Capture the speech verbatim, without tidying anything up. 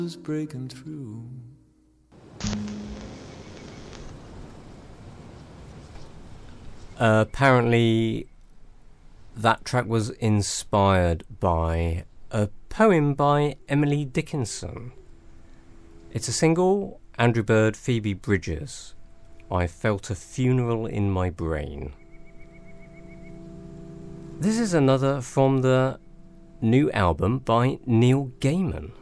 breaking through. Uh, apparently, that track was inspired by a poem by Emily Dickinson. It's a single, Andrew Bird, Phoebe Bridgers. I felt a funeral in my brain. This is another from the new album by Neil Gaiman.